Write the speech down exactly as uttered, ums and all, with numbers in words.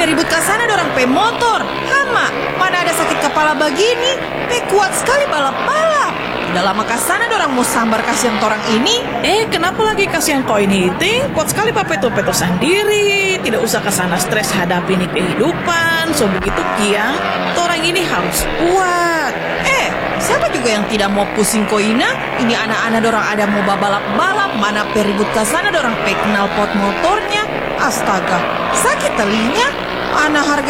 peribut ke sana dorang pe motor. Hama, mana ada sakit kepala begini? Pe kuat sekali balap-balap. Udah lama ke sana dorang mau sambar kasihan torang ini. Eh, kenapa lagi kasihan kau ini, Ting? Kuat sekali papeto-peto sendiri. Tidak usah ke sana stres hadapi ini kehidupan. So begitu kiang, torang ini harus kuat. Eh, siapa juga yang tidak mau pusing koina? Ini anak-anak dorang ada mau balap-balap, mana peribut ke sana dorang pe knalpot motornya. Astaga, sakit telinga. Anak harga